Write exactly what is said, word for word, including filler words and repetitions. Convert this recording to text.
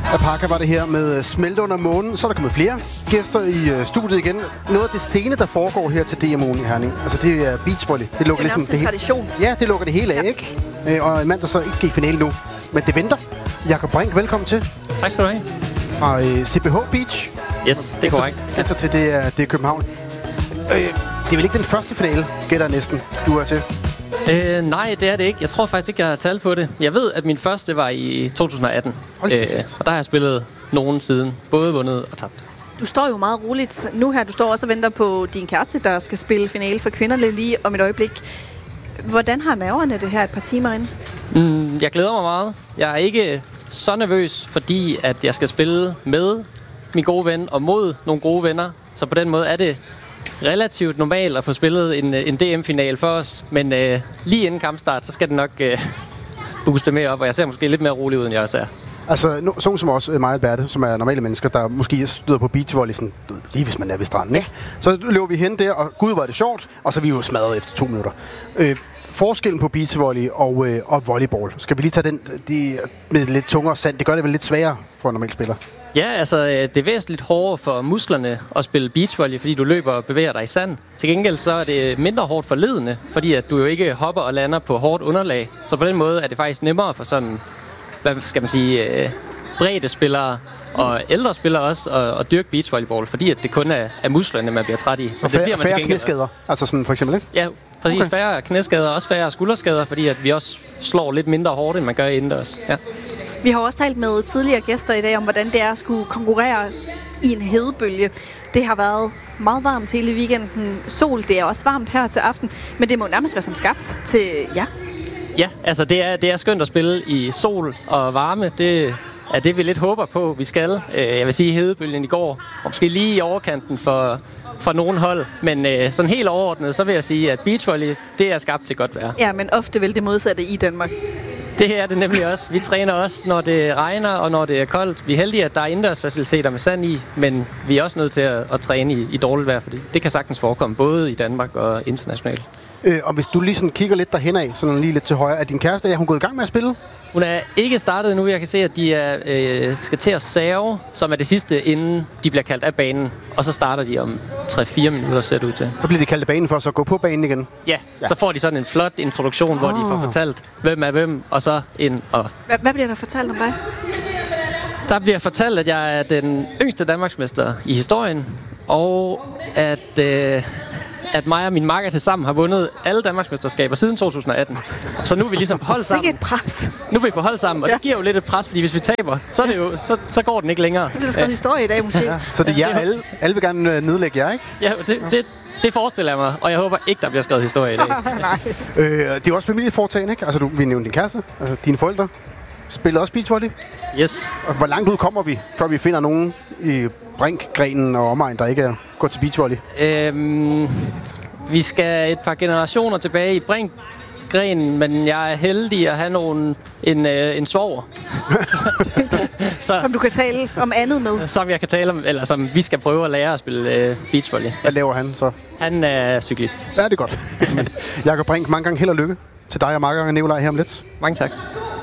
Apaka var det her med Smelte under månen. Så er der kommet flere gæster i uh, studiet igen. Noget af det scene, der foregår her til D M U'en i Herning, altså det er beachvolley. Det lukker det er ligesom det tradition. Hele. Ja, det lukker det hele af, ja. Ikke? Øh, og en mand, der så ikke skal i finale nu. Men det venter. Jakob Brink, velkommen til. Tak skal du have. Fra uh, C P H Beach. Yes, det er korrekt. Gætter til, det er, det er København. Øh, det er vel ikke den første finale, gætter næsten, du er til? Øh, nej, det er det ikke. Jeg tror faktisk ikke, jeg har talt på det. Jeg ved, at min første var i to tusind atten. Øh, og der har jeg spillet nogen siden. Både vundet og tabt. Du står jo meget roligt nu her. Du står også og venter på din kæreste, der skal spille finale for kvinderne lige om et øjeblik. Hvordan har nerverne det her et par timer inde? Mm, jeg glæder mig meget. Jeg er ikke så nervøs, fordi at jeg skal spille med min gode ven og mod nogle gode venner. Så på den måde er det relativt normalt at få spillet en, en D M-final for os. Men øh, lige inden kampstart, så skal det nok øh, booste mere op, og jeg ser måske lidt mere rolig ud, end jeg også er. Altså, no, sådan som også mig og Alberte, som er normale mennesker, der måske støder på beachvolley, sådan, lige hvis man er ved stranden, ikke? Så løber vi hen der, og gud, var det sjovt, og så er vi jo smadret efter to minutter. Øh, forskellen på beachvolley og, øh, og volleyball, skal vi lige tage den de, med lidt tungere sand? Det gør det vel lidt sværere for en normal spiller? Ja, altså det er væsentligt hårdere for musklerne at spille beachvolley, fordi du løber og bevæger dig i sand. Til gengæld så er det mindre hårdt for ledene, fordi at du jo ikke hopper og lander på hårdt underlag. Så på den måde er det faktisk nemmere for sådan, hvad skal man sige, øh, bredde spillere og ældre spillere også at, at dyrke beachvolleyball, fordi at det kun er, er musklerne, man bliver træt i. Så færre, det færre knæskader, altså sådan for eksempel, ikke? Ja, præcis. Okay. Færre knæskader og også færre skulderskader, fordi at vi også slår lidt mindre hårdt, end man gør indendørs. Ja. Vi har også talt med tidligere gæster i dag om, hvordan det er at skulle konkurrere i en hedebølge. Det har været meget varmt hele weekenden. Sol, det er også varmt her til aften, men det må nærmest være som skabt til jer. Ja, altså det er, det er skønt at spille i sol og varme. Det er det, vi lidt håber på, vi skal. Jeg vil sige, hedebølgen i går, og måske lige i overkanten for, for nogle hold. Men øh, sådan helt overordnet, så vil jeg sige, at beachvolley, det er skabt til godt vejr. Ja, men ofte vel det modsatte i Danmark. Det er det nemlig også. Vi træner også, når det regner og når det er koldt. Vi er heldige, at der er indendørsfaciliteter med sand i, men vi er også nødt til at, at træne i, i dårligt vejr, for det, det kan sagtens forekomme, både i Danmark og internationalt. Øh, og hvis du lige sådan kigger lidt derhen af, sådan lige lidt til højre, er din kæreste, er hun gået i gang med at spille? Hun er ikke startet endnu. Jeg kan se, at de er, øh, skal til at serve, som er det sidste, inden de bliver kaldt af banen. Og så starter de om tre fire minutter, ser det ud til. Så bliver de kaldt af banen for at så gå på banen igen? Ja, ja. Så får de sådan en flot introduktion, oh. hvor de får fortalt, hvem er hvem, og så ind og... Hvad, hvad bliver der fortalt om dig? Der bliver fortalt, at jeg er den yngste danmarksmester i historien, og at... Øh, at mig og min makker til sammen har vundet alle danmarksmesterskaber siden to tusind atten. Så nu er vi ligesom på hold sammen. Sikke et pres. Nu er vi på hold sammen, og ja. Det giver jo lidt et pres, fordi hvis vi taber, så, er det jo, så, så går den ikke længere. Så bliver der skrevet ja. historie i dag måske. Ja. Så det er jer, alle, alle vil gerne nedlægge jer, ikke? Ja, det, det, det forestiller jeg mig, og jeg håber ikke, der bliver skrevet historie i dag. Nej. Øh, det er jo også familieforetagende, ikke? Altså, du, vi nævnte din kæreste, altså dine forældre. Spiller også beachvolley? Yes. Og hvor langt ud kommer vi, før vi finder nogen i Brinkgrenen og omegn, der ikke er gået til beachvolley? Øhm... Vi skal et par generationer tilbage i Brinkgrenen, men jeg er heldig at have nogen, en, øh, en svoger. så, som du kan tale om andet med. Som jeg kan tale om, eller som vi skal prøve at lære at spille øh, beachvolley. Hvad laver han så? Han er cyklist. Ja, det er godt. Jakob Brink, mange gange held og lykke til dig og mange gange Nikolaj her om lidt. Mange tak.